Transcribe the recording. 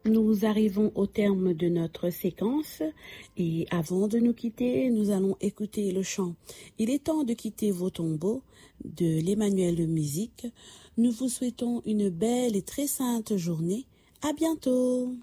Nous arrivons au terme de notre séquence et avant de nous quitter, nous allons écouter le chant Il est temps de quitter vos tombeaux de l'Emmanuel de musique. Nous vous souhaitons une belle et très sainte journée. À bientôt.